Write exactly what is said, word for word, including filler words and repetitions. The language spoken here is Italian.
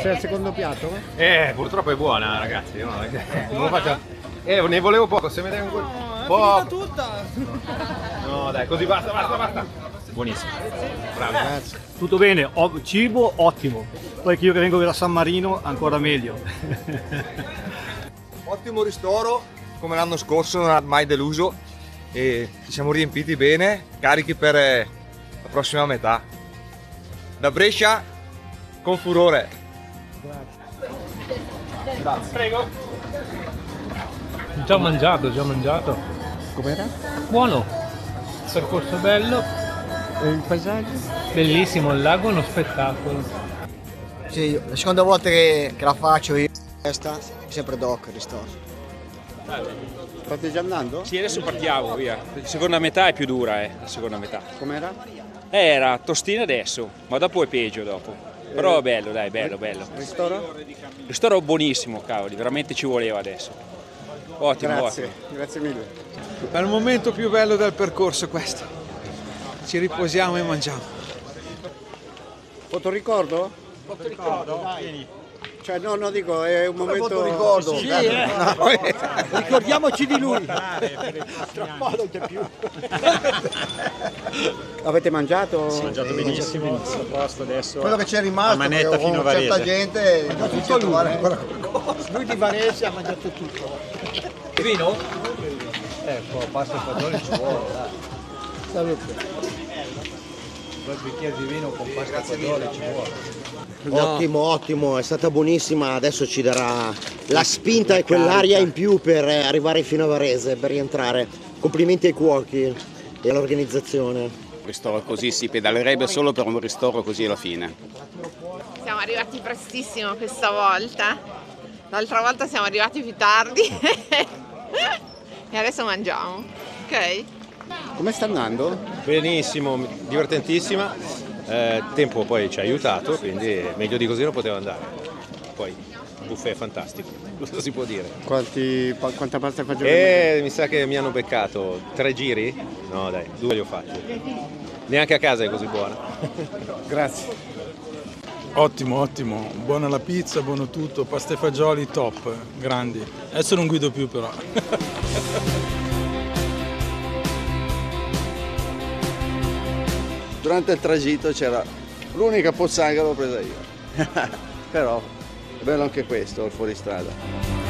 sei al secondo piatto? Eh, purtroppo è buona, ragazzi. No? Non lo faccio... Eh, ne volevo poco, se mi dai un po'. Poco. tutta! No, dai, così basta, basta, basta. Buonissimo. Bravo. Grazie. Tutto bene, o- cibo ottimo. Poi che io che vengo da San Marino ancora meglio. Ottimo ristoro, come l'anno scorso, non ha mai deluso e ci siamo riempiti bene, carichi per eh, la prossima metà. Da Brescia con furore. Grazie. Prego. Già mangiato, già mangiato. Com'era? Buono. Percorso bello, E il paesaggio? bellissimo, il lago è uno spettacolo. Sì, la seconda volta che, che la faccio io, questa, sempre doc il ristoro. State già andando? Sì, adesso partiamo, via. La seconda metà è più dura, eh, la seconda metà. Com'era? Eh, era tostina adesso, ma dopo è peggio dopo. Però è bello, dai, bello, bello. Ristoro? Il ristoro buonissimo, cavoli, veramente ci voleva adesso. Ottimo, Grazie, ottimo. grazie mille. È il momento più bello del percorso questo. Ci riposiamo e mangiamo. Fotoricordo? Fotoricordo? Cioè no, no, dico, è un momento... Fotoricordo? Sì, eh. Ricordiamoci di lui. Tra un po' non c'è più. Avete mangiato? Ho mangiato benissimo, a posto adesso. Quello che c'è rimasto, la manetta perché fino a con certa Varese. gente è difficile trovare ancora Lui di Varese ha mangiato tutto. vino? Eh, pasta e fagioli ci vuole, dai. Salute. Due bicchieri di vino con pasta e fagioli ci vuole. Ottimo, ottimo, è stata buonissima, adesso ci darà la spinta e quell'aria in più per arrivare fino a Varese, per rientrare. Complimenti ai cuochi e all'organizzazione. Un ristoro così si pedalerebbe solo per un ristoro così alla fine. Siamo arrivati prestissimo questa volta, l'altra volta siamo arrivati più tardi e adesso mangiamo, ok? Come sta andando? Benissimo, divertentissima. Eh, tempo poi ci ha aiutato, quindi meglio di così non poteva andare. Poi il buffet è fantastico, cosa si può dire? Quanti, pa- quanta pasta e fagioli? E mi sa che mi hanno beccato tre giri? No dai, due li ho fatti. Neanche a casa è così buona. Grazie. Ottimo, ottimo, buona la pizza, buono tutto, pasta e fagioli top, grandi. Adesso non guido più però. Durante il tragitto c'era l'unica pozzanghera l'ho presa io. Però è bello anche questo, il fuoristrada.